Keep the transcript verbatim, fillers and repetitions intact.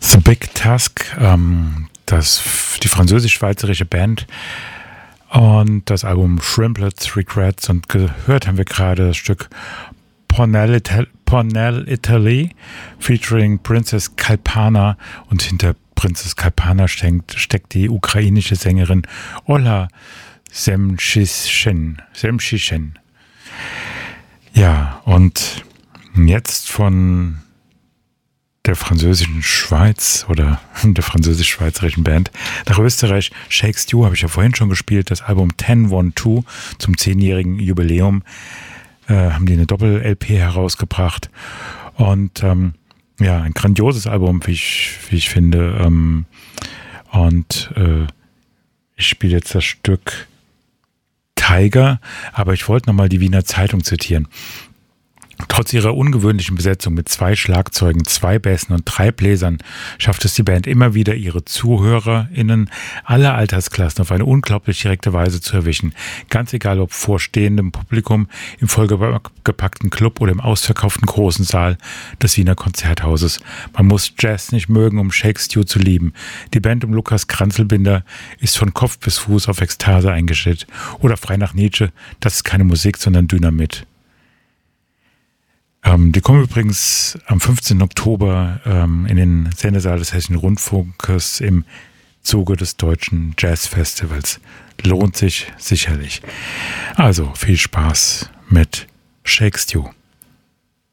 The Big Task, ähm, das, die französisch-schweizerische Band und das Album Shrimplets Regrets, und gehört haben wir gerade das Stück Pornell, Ital- Pornell Italy featuring Princess Kalpana, und hinter Princess Kalpana steckt, steckt die ukrainische Sängerin Ola Semchishen. Semchishen. Ja, und jetzt von der französischen Schweiz oder der französisch-schweizerischen Band nach Österreich. Shake Stew habe ich ja vorhin schon gespielt. Das Album zehn zwölf zum zehnjährigen Jubiläum äh, haben die eine Doppel-L P herausgebracht. Und ähm, ja, ein grandioses Album, wie ich, wie ich finde. Ähm, und äh, ich spiele jetzt das Stück Tiger, aber ich wollte nochmal die Wiener Zeitung zitieren. Trotz ihrer ungewöhnlichen Besetzung mit zwei Schlagzeugen, zwei Bässen und drei Bläsern schafft es die Band immer wieder, ihre ZuhörerInnen aller Altersklassen auf eine unglaublich direkte Weise zu erwischen. Ganz egal, ob vor stehendem Publikum, im vollgepackten Club oder im ausverkauften großen Saal des Wiener Konzerthauses. Man muss Jazz nicht mögen, um Shake Stew zu lieben. Die Band um Lukas Kranzelbinder ist von Kopf bis Fuß auf Ekstase eingestellt. Oder frei nach Nietzsche, das ist keine Musik, sondern Dynamit. Ähm, die kommen übrigens am fünfzehnten Oktober ähm, in den Sendesaal des Hessischen Rundfunkes im Zuge des Deutschen Jazzfestivals. Lohnt sich sicherlich. Also viel Spaß mit Shake Stew.